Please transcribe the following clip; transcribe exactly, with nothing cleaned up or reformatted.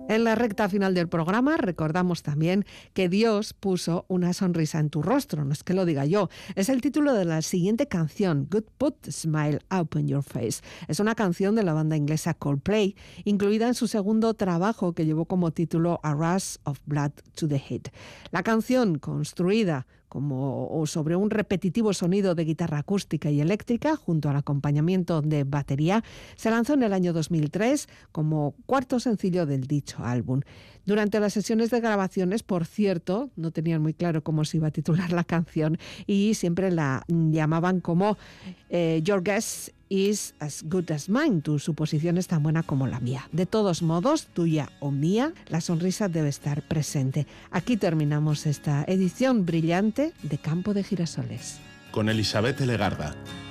En la recta final del programa recordamos también que Dios puso una sonrisa en tu rostro, no es que lo diga yo, es el título de la siguiente canción, Good Put a Smile Upon Your Face. Es una canción de la banda inglesa Coldplay, incluida en su segundo trabajo que llevó como título A Rush of Blood to the Head. La canción, construida como o sobre un repetitivo sonido de guitarra acústica y eléctrica junto al acompañamiento de batería, se lanzó en el año dos mil tres como cuarto sencillo del dicho álbum. Durante las sesiones de grabaciones, por cierto, no tenían muy claro cómo se iba a titular la canción y siempre la llamaban como eh, Your Guess is as good as mine, tu suposición es tan buena como la mía. De todos modos, tuya o mía, la sonrisa debe estar presente. Aquí terminamos esta edición brillante de Campo de Girasoles. Con Elisabet Legarda.